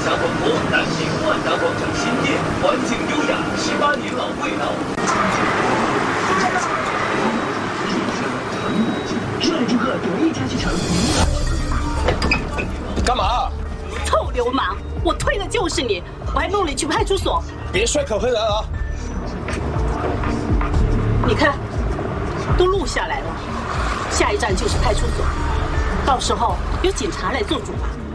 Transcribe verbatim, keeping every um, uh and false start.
峡广播，南京万达广场新店，环境优雅，十八年老味道。热烈祝贺德意家具城干嘛？ 臭流氓！我推的就是你，我还弄你去派出所。 别血口喷人啊！ 你看，都录下来了，下一站就是派出所，到时候由警察来做主吧。